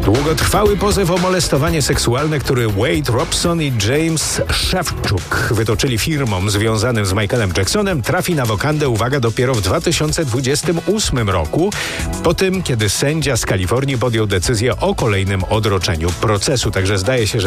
Długotrwały pozew o molestowanie seksualne, który Wade Robson i James Shevchuk wytoczyli firmom związanym z Michaelem Jacksonem, trafi na wokandę, uwaga, dopiero w 2028 roku, po tym, kiedy sędzia z Kalifornii podjął decyzję o kolejnym odroczeniu procesu. Także zdaje się, że